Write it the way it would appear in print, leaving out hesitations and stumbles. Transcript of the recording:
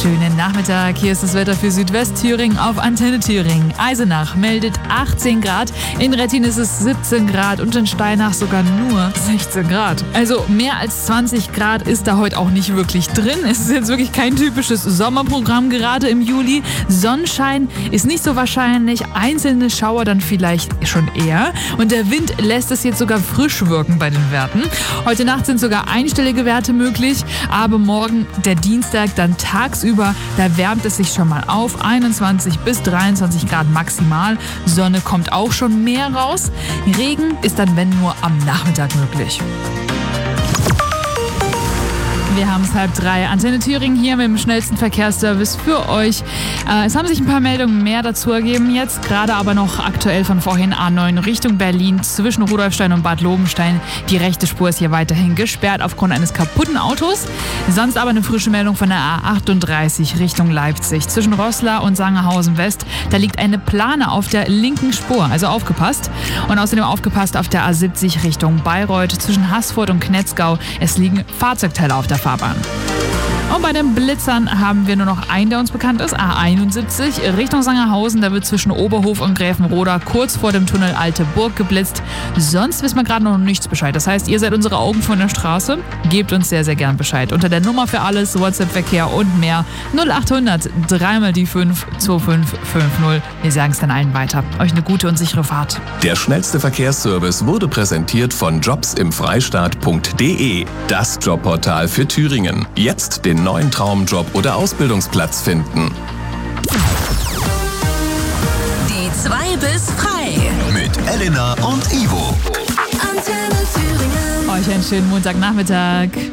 Schönen Nachmittag, hier ist das Wetter für Südwestthüringen auf Antenne Thüringen. Eisenach meldet 18 Grad, in Rettin ist es 17 Grad und in Steinach sogar nur 16 Grad. Also mehr als 20 Grad ist da heute auch nicht wirklich drin. Es ist jetzt wirklich kein typisches Sommerprogramm gerade im Juli. Sonnenschein ist nicht so wahrscheinlich, einzelne Schauer dann vielleicht schon eher. Und der Wind lässt es jetzt sogar frisch wirken bei den Werten. Heute Nacht sind sogar einstellige Werte möglich, aber morgen, der Dienstag, dann tagsüber, da wärmt es sich schon mal auf, 21 bis 23 Grad maximal. Sonne kommt auch schon mehr raus. Regen ist dann, wenn nur, am Nachmittag möglich. Wir haben es 2:30. Antenne Thüringen hier mit dem schnellsten Verkehrsservice für euch. Es haben sich ein paar Meldungen mehr dazu ergeben jetzt, gerade aber noch aktuell von vorhin A9 Richtung Berlin zwischen Rudolfstein und Bad Lobenstein. Die rechte Spur ist hier weiterhin gesperrt aufgrund eines kaputten Autos. Sonst aber eine frische Meldung von der A38 Richtung Leipzig. Zwischen Roßla und Sangerhausen West, da liegt eine Plane auf der linken Spur, also aufgepasst. Und außerdem aufgepasst auf der A70 Richtung Bayreuth zwischen Haßfurt und Knetzgau. Es liegen Fahrzeugteile auf der Fahrbahn. Und bei den Blitzern haben wir nur noch einen, der uns bekannt ist, A71 Richtung Sangerhausen. Da wird zwischen Oberhof und Gräfenroda kurz vor dem Tunnel Alte Burg geblitzt. Sonst wissen wir gerade noch nichts Bescheid. Das heißt, ihr seid unsere Augen von der Straße. Gebt uns sehr, sehr gern Bescheid. Unter der Nummer für alles, WhatsApp-Verkehr und mehr 0800 3 die 5 2550. Wir sagen es dann allen weiter. Euch eine gute und sichere Fahrt. Der schnellste Verkehrsservice wurde präsentiert von jobsimfreistaat.de. Das Jobportal für Thüringen. Jetzt den neuen Traumjob oder Ausbildungsplatz finden. Die 2 bis frei. Mit Elena und Ivo. Antenne Thüringen. Euch einen schönen Montagnachmittag.